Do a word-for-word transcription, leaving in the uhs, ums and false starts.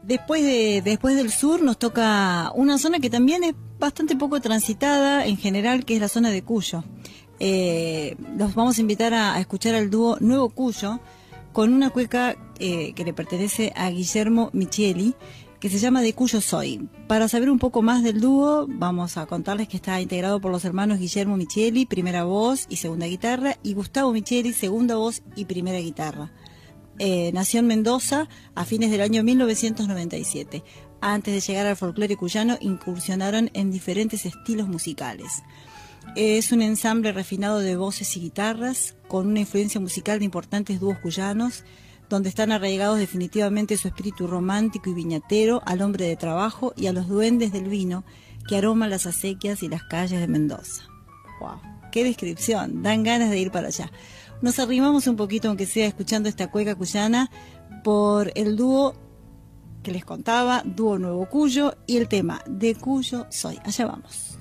Después, de, después del sur nos toca una zona que también es bastante poco transitada en general, que es la zona de Cuyo. Eh, los vamos a invitar a, a escuchar al dúo Nuevo Cuyo con una cueca eh, que le pertenece a Guillermo Micheli, que se llama De Cuyo Soy. Para saber un poco más del dúo, vamos a contarles que está integrado por los hermanos Guillermo Micheli, primera voz y segunda guitarra, y Gustavo Micheli, segunda voz y primera guitarra. Eh, nació en Mendoza a fines del año mil novecientos noventa y siete. Antes de llegar al folclore cuyano, incursionaron en diferentes estilos musicales. Es un ensamble refinado de voces y guitarras, con una influencia musical de importantes dúos cuyanos, donde están arraigados definitivamente su espíritu romántico y viñatero al hombre de trabajo y a los duendes del vino que aroman las acequias y las calles de Mendoza. ¡Wow! ¡Qué descripción! Dan ganas de ir para allá. Nos arrimamos un poquito, aunque sea escuchando esta cueca cuyana, por el dúo que les contaba, dúo Nuevo Cuyo, y el tema De Cuyo Soy. Allá vamos.